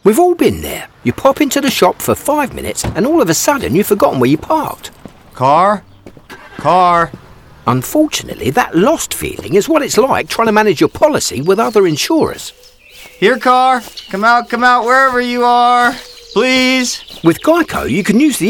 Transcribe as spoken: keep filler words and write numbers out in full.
We've all been there. You pop into the shop for five minutes and all of a sudden you've forgotten where you parked. Car? Car? Unfortunately, that lost feeling is what it's like trying to manage your policy with other insurers. Here, car. Come out, come out, wherever you are. Please. With Geico, you can use the